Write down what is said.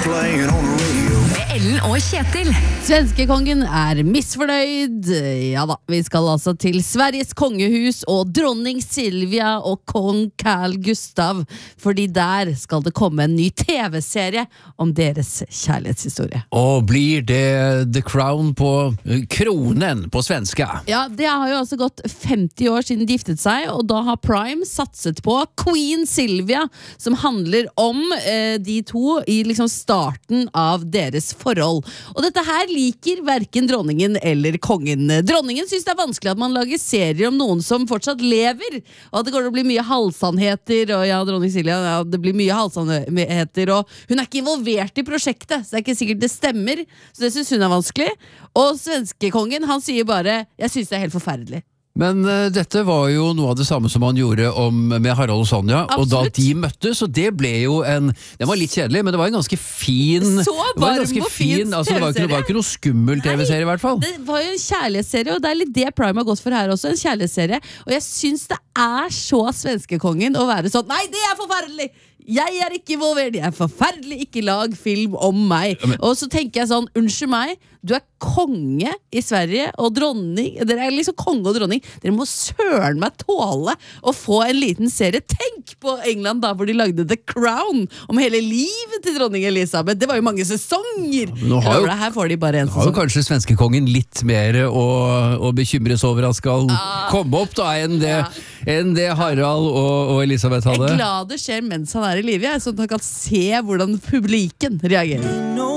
playing on the radio. Med Ellen og Kjetil. Svenskekongen misfornøyd. Ja da, vi skal altså til Sveriges kongehus og dronning Silvia og kong Carl Gustav, fordi der skal det komme en ny TV-serie om deres kjærlighetshistorie. Og blir det The Crown på kronen på svenska? Ja, det har jo altså gått 50 år siden de giftet seg, og da har Prime satset på Queen Silvia, som handler om de to i liksom starten av deres forhold. Og dette her liker hverken dronningen eller kongen. Dronningen synes det er vanskelig at man lager serier om noen som fortsatt lever, og at det går til å bli mye halvsannheter, og ja, dronning Silvia, ja, det blir mye halvsannheter, og hun er ikke involvert i prosjektet, så det er ikke sikkert det stemmer, så det synes hun er vanskelig. Og svenskekongen, han sier bare, jeg synes det er helt forferdelig. Men dette var jo noe av det samme som han gjorde med Harald og Sonja. Absolutt. Og da de møttes, og det ble jo den var litt kjedelig, men det var en ganske fin Så varm og fin altså, det var ikke noe skummel TV-serie i hvert fall. Det var jo en kjærlighetsserie, og det er litt det Prime har gått for her også, en kjærlighetsserie. Og jeg synes det er så svenskekongen å være sånn, nei, det er forferdelig! Jeg er ikke involvert, jeg er forferdelig, ikke lag film om meg. Og så tenker jeg sånn, unnskyld meg, du er konge i Sverige, og dronning, dere er liksom konge og dronning, dere må søren meg tåle å få en liten serie. Tenk på England da, hvor de lagde The Crown, om hele livet til dronning Elisabeth. Det var jo mange sesonger. Her får de bare en sesong. Har jo kanskje svenskekongen litt mer å bekymres over at skal komme opp da, enn det Harald og Elisabeth hadde. Jeg er glad det skjer mens han er i livet, sånn at han kan se hvordan publiken reagerer.